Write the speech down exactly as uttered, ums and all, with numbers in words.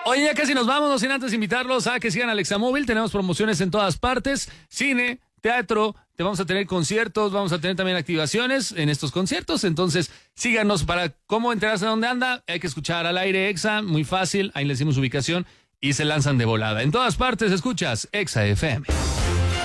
Oye, ya casi nos vamos, no sin antes invitarlos a que sigan al Examóvil. Tenemos promociones en todas partes, cine, teatro, te vamos a tener conciertos, vamos a tener también activaciones en estos conciertos. Entonces, síganos para cómo enterarse de dónde anda. Hay que escuchar al aire Exa, muy fácil, ahí le decimos ubicación y se lanzan de volada. En todas partes escuchas Exa F M.